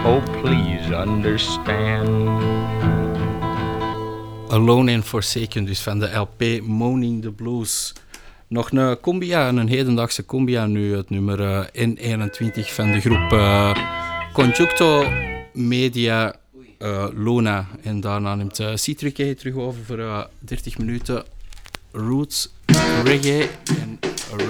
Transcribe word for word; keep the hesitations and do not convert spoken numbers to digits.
Oh, please understand. Alone and Forsaken, dus van de L P Moaning the Blues. Nog een combia, een hedendaagse combia nu, het nummer uh, N eenentwintig van de groep uh, Conjuncto Media uh, Luna. En daarna neemt uh, Citric terug over voor uh, dertig minuten roots reggae.